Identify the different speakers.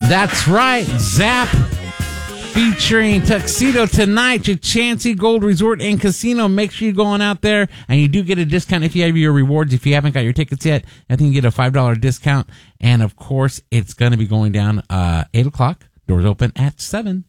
Speaker 1: That's right, Zap featuring Tuxedo tonight at Chansey Gold Resort and Casino. Make sure you're going out there, and you do get a discount if you have your rewards. If you haven't got your tickets yet, I think you get a $5 discount. And, of course, it's going to be going down 8 o'clock. Doors open at 7.